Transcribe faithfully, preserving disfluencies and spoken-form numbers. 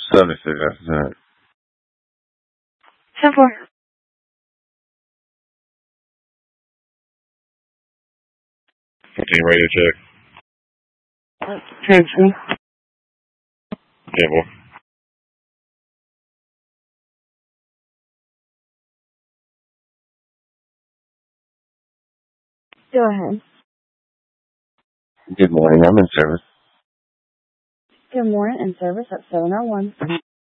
Services, that's it. ten four. Continue radio check. Attention. ten four. Go ahead. Good morning, I'm in service. Good morning, in service at seven oh one.